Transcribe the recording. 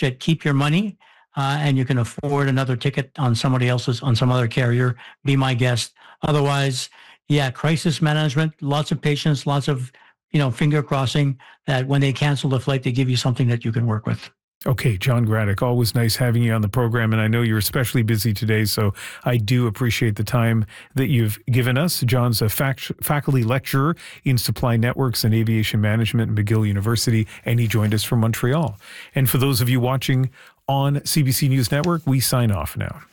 WestJet keep your money and you can afford another ticket on some other carrier, be my guest. Otherwise, yeah, crisis management, lots of patience, lots of, finger crossing that when they cancel the flight, they give you something that you can work with. Okay, John Graddick, always nice having you on the program, and I know you're especially busy today, so I do appreciate the time that you've given us. John's a faculty lecturer in supply networks and aviation management at McGill University, and he joined us from Montreal. And for those of you watching on CBC News Network, we sign off now.